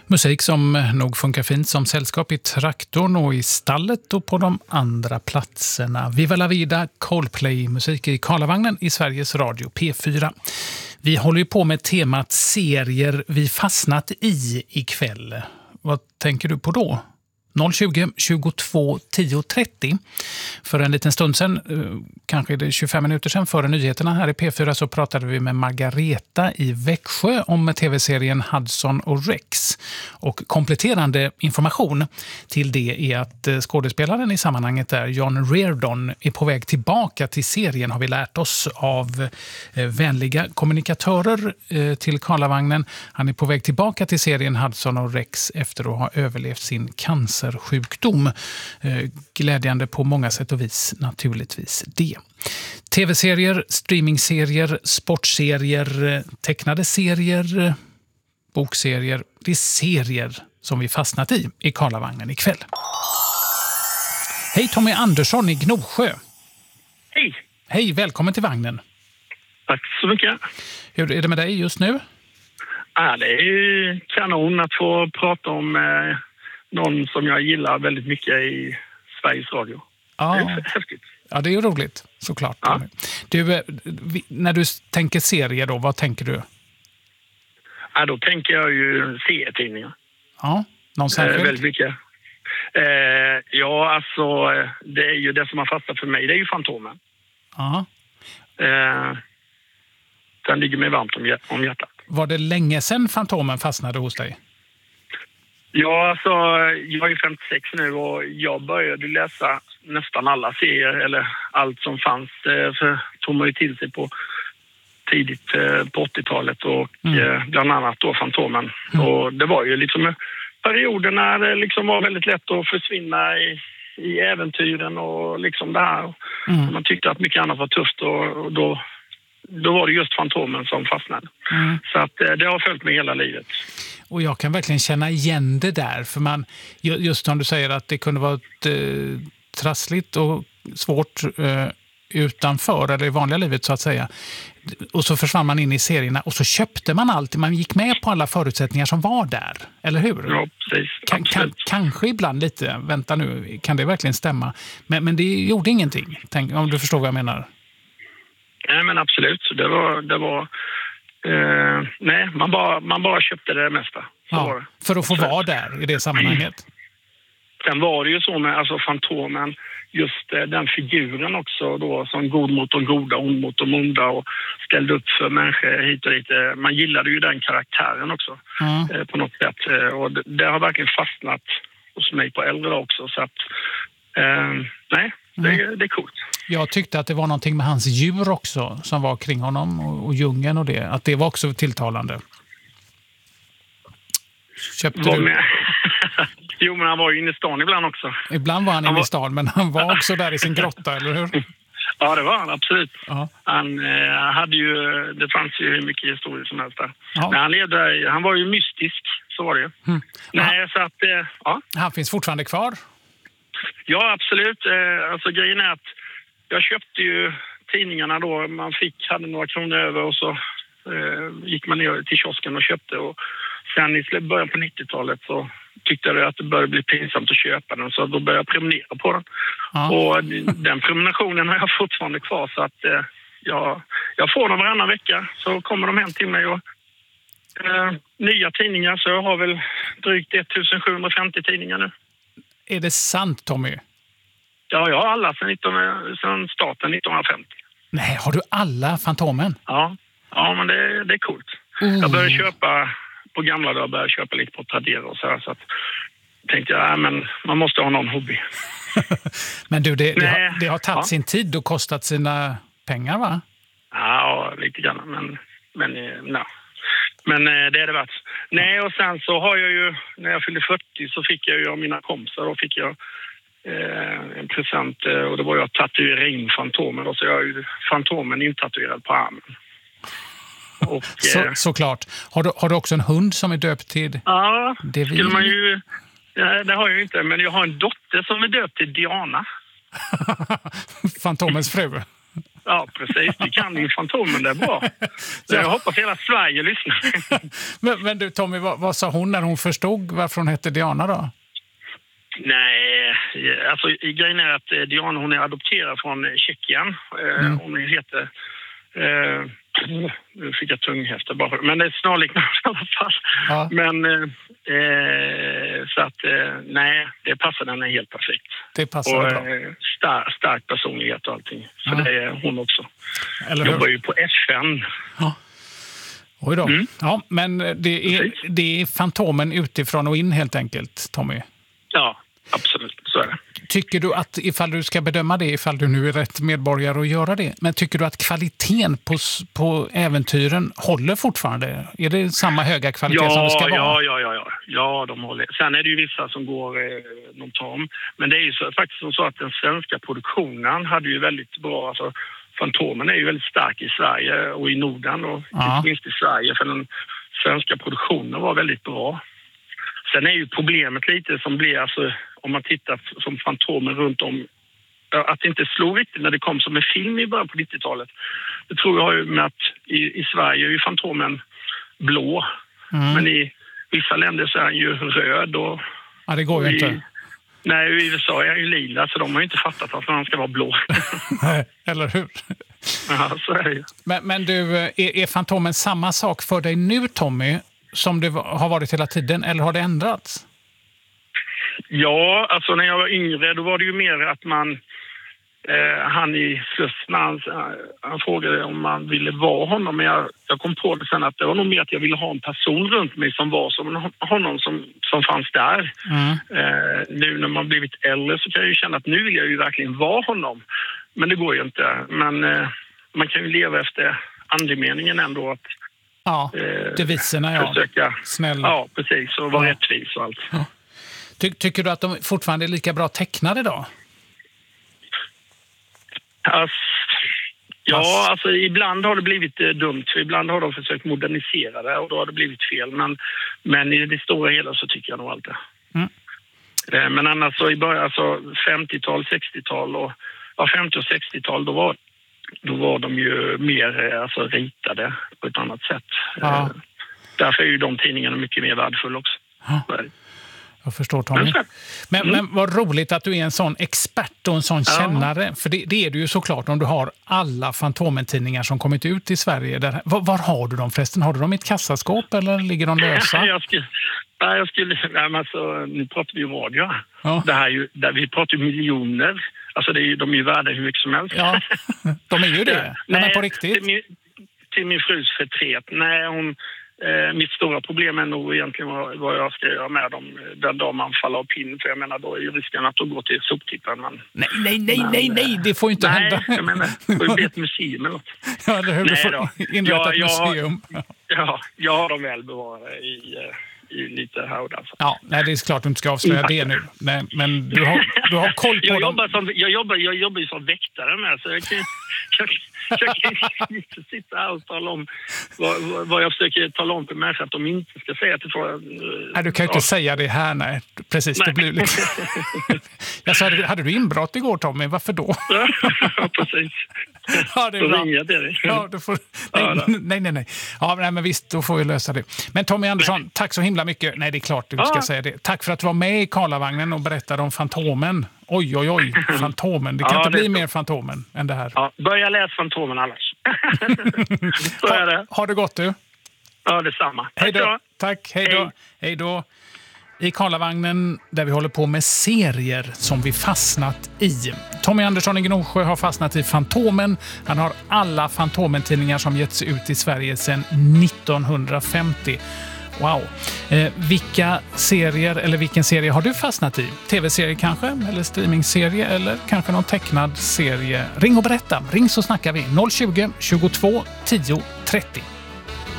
Musik som nog funkar fint som sällskap i traktorn och i stallet och på de andra platserna. Viva la vida, Coldplay-musik i Karlavagnen i Sveriges Radio P4. Vi håller ju på med temat serier vi fastnat i ikväll. Vad tänker du på då? 020 22 10 30. För en liten stund sedan, kanske det 25 minuter sedan före nyheterna här i P4, så pratade vi med Margareta i Växjö om tv-serien Hudson och Rex. Och kompletterande information till det är att skådespelaren i sammanhanget där, John Reardon, är på väg tillbaka till serien, har vi lärt oss av vänliga kommunikatörer till Karlavagnen. Han är på väg tillbaka till serien Hudson och Rex efter att ha överlevt sin cancersjukdom. Glädjande på många sätt och vis, naturligtvis det. TV-serier, streamingserier, sportserier, tecknade serier, bokserier. Det är serier som vi fastnat i Karlavagnen ikväll. Hej, Tommy Andersson i Gnosjö. Hej. Hej, välkommen till vagnen. Tack så mycket. Hur är det med dig just nu? Det är ju kanon att få prata om någon som jag gillar väldigt mycket i Sveriges Radio. Ja. Det är häftigt. Ja, det är ju roligt, såklart. Ja. Du, när du tänker serier då, vad tänker du? Då tänker jag ju serietidningar. Ja, någon särskild? Väldigt mycket. Det är ju det som har fastnat för mig. Det är ju Fantomen. Ja. Den ligger mig varmt om hjärtat. Var det länge sedan Fantomen fastnade hos dig? Ja, alltså, jag är 56 nu och jag började läsa nästan alla serier, eller allt som fanns, för tog man ju till sig på tidigt på 80-talet och bland annat då Fantomen. Och det var ju liksom perioder när det liksom var väldigt lätt att försvinna i äventyren och liksom det här. Man tyckte att mycket annat var tufft och då var det just Fantomen som fastnade. Så att det har följt mig hela livet. Och jag kan verkligen känna igen det där. För just som du säger att det kunde vara trassligt och svårt utanför eller i vanliga livet så att säga. Och så försvann man in i serierna och så köpte man allt. Man gick med på alla förutsättningar som var där. Eller hur? Ja, precis. Kanske ibland lite, vänta nu, kan det verkligen stämma? Men det gjorde ingenting, om du förstår vad jag menar. Nej, men absolut. Det var nej, man bara köpte det mesta. Ja, för att få vara där i det sammanhanget. Sen var det ju så med Fantomen, just den figuren också då, som god mot de goda, ond mot de onda och ställde upp för människor hit och dit. Man gillade ju den karaktären också på något sätt. Och det har verkligen fastnat hos mig på äldre också. Så att, nej, det är coolt. Jag tyckte att det var någonting med hans djur också som var kring honom och djungeln och det. Att det var också tilltalande. Köpte du? Jo, men han var ju inne i stan ibland också. Ibland var han inne i stan, men han var också där i sin grotta, eller hur? Ja, det var han, absolut. Han hade ju, det fanns ju hur mycket historia som helst där. Men han levde, han var ju mystisk, så var det ju. Nej, så att, ja. Han finns fortfarande kvar? Ja, absolut. Alltså grejen är att jag köpte ju tidningarna då. Man hade några kronor över och så gick man ner till kiosken och köpte. Och sen i början på 90-talet så tyckte jag att det började bli pinsamt att köpa den. Så då började jag prenumerera på den. Och den prenumerationen har jag fortfarande kvar. Så att jag får dem varannan vecka. Så kommer de hem till mig och nya tidningar. Så jag har väl drygt 1750 tidningar nu. Är det sant, Tommy? Ja, jag har alla sedan starten 1950. Nej, har du alla Fantomen? Ja, men det är coolt. Jag började köpa på gamla dagar, började köpa lite på Tradera och så här, så att tänkte jag, men man måste ha någon hobby. Men du, det har tagit sin tid och kostat sina pengar, va? Ja, lite grann, men det är det värt. Nej, och sen så har jag ju, när jag fyllde 40 så fick jag ju av mina kompisar, då fick jag en present och det var jag att tatuera in Fantomen och så jag har ju Fantomen intatuerad på armen. Och, såklart. Har du också en hund som är döpt till? Ja, skulle man ju, det har jag ju inte, men jag har en dotter som är döpt till Diana. Fantomens fru? Ja, precis. Du kan ju Fantomen, det är bra. Så jag hoppas hela Sverige lyssnar. Men du Tommy, vad sa hon när hon förstod varför hon hette Diana då? Nej, alltså grejen är att Diana, hon är adopterad från Tjeckien. Hon heter... nu fick jag tunghäfta bara. Men det är snarlikt i alla fall. Ja. Men så att nej, det passar henne helt perfekt. Det passar och, bra. Stark personlighet och allting. Så det är hon också. Eller jobbar ju på FN. Ja. Oj då. Ja, men det är Fantomen utifrån och in helt enkelt, Tommy. Ja, absolut. Så är det. Tycker du att, ifall du ska bedöma det, ifall du nu är rätt medborgare att göra det, men tycker du att kvaliteten på äventyren håller fortfarande? Är det samma höga kvalitet som det ska vara? Ja, de håller. Sen är det ju vissa som går någon tom. Men det är ju faktiskt så att den svenska produktionen hade ju väldigt bra... Alltså, Fantomen är ju väldigt stark i Sverige och i Norden och inte minst i Sverige, för den svenska produktionen var väldigt bra. Sen är ju problemet lite som blir, alltså, om man tittar som Fantomen runt om, att det inte slog riktigt när det kom som en film i början på 90-talet. Det tror jag ju med att i Sverige är ju Fantomen blå, men i vissa länder så är han ju röd. Och, ja, det går ju inte. Nej, i USA är han ju lila, så de har ju inte fattat att han ska vara blå. Eller hur? Ja, så är det ju. Men du, är Fantomen samma sak för dig nu, Tommy, som det har varit hela tiden, eller har det ändrats? Ja, alltså när jag var yngre då var det ju mer att man han i Slussen, han frågade om man ville vara honom, men jag kom på det sen att det var nog mer att jag ville ha en person runt mig som var som honom som fanns där. Nu när man blivit äldre så kan jag ju känna att nu vill jag ju verkligen vara honom, men det går ju inte. Men man kan ju leva efter andemeningen ändå, att deviserna, försöka, snäll. Ja, precis, och vara rättvis och allt. Ja. Tycker du att de fortfarande är lika bra tecknade då? Alltså ibland har det blivit dumt, för ibland har de försökt modernisera det och då har det blivit fel, men i det stora hela så tycker jag nog allt det. Men annars så i början, alltså 50-tal, 60-tal och 50- och 60-tal, då var de ju mer alltså ritade på ett annat sätt. Därför är ju de tidningarna mycket mer värdefulla också. Jag förstår, Tommy. Men vad roligt att du är en sån expert och en sån kännare. För det är du ju såklart om du har alla Fantomen-tidningar som kommit ut i Sverige. Var har du dem förresten? Har du dem i ett kassaskåp eller ligger de lösa? Nu pratar vi ju radio. Ja. Det här ju, vi pratar ju miljoner. Alltså de är ju värda hur mycket som helst. Ja, de är ju det. Men på riktigt. Till min frus förtret. Nej, mitt stora problem är nog egentligen vad jag ska göra med dem den dag man faller av pinn. För jag menar, då är ju risken att gå till soptippen. Nej, det får ju inte hända. Nej, jag menar, det får ju bli ett museum eller något. Ja, det hör du får inrätta ett museum. Jag har dem väl bevarade i lite här och där. Ja, nej, det är klart du inte ska avslöja det nu. Nej, men du har koll på dem. Jag jobbar ju som väktare med, så jag kan inte sitta här och tala om vad jag försöker tala om för människor att de inte ska säga till folk. Nej, du kan ju inte säga det här, nej. Precis, nej. Det blir lite... Jag sa, hade du inbrott igår, Tommy? Varför då? Ja, precis. Ja, det är bra. Ja, du får... Nej. Ja, men visst, då får vi lösa det. Men Tommy Andersson, tack så himla mycket. Nej, det är klart du ska säga det. Tack för att du var med i Karlavagnen och berättade om Fantomen. Oj, Fantomen. Det kan inte bli mer Fantomen än det här. Ja, börja läsa Fantomen annars. Ha det gott, du. Ja, detsamma. Hej då. Tack, hej då. I Karlavagnen där vi håller på med serier som vi fastnat i. Tommy Andersson i Gnosjö har fastnat i Fantomen. Han har alla Fantomen-tidningar som getts ut i Sverige sedan 1950. Wow. Vilka serier eller vilken serie har du fastnat i? TV-serie kanske? Eller streamingserie? Eller kanske någon tecknad serie? Ring och berätta. Ring så snackar vi. 020 22 10 30.